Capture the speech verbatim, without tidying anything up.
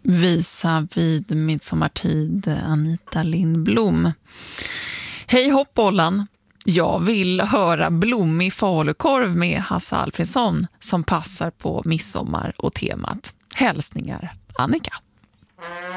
Visa vid midsommartid, Anita Lindblom. Hej hoppbollen! Jag vill höra blommig falukorv med Hasse Alfredsson som passar på midsommar och temat. Hälsningar, Annika.